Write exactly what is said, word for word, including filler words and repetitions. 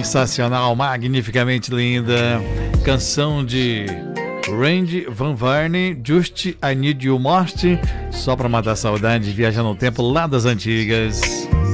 Sensacional, magnificamente linda. Canção de Randy Van Varney, Just I Need You Most, só pra matar a saudade, viajar no tempo lá das antigas.